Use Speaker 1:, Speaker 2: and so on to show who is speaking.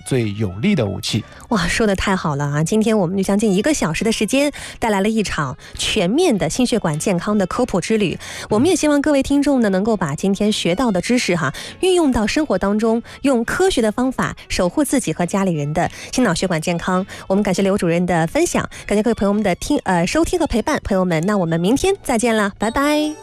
Speaker 1: 最有力的武器。
Speaker 2: 哇，说的太好了啊！今天我们就将近1个小时的时间，带来了一场全面的心血管健康的科普之旅。我们也希望各位听众呢，能够把今天学到的知识运用到生活当中，用科学的方法守护自己和家里人的心脑血管健康。我们感谢刘主任的分享，感谢各位朋友们的收听和陪伴，朋友们，那我们明天再见了，拜拜。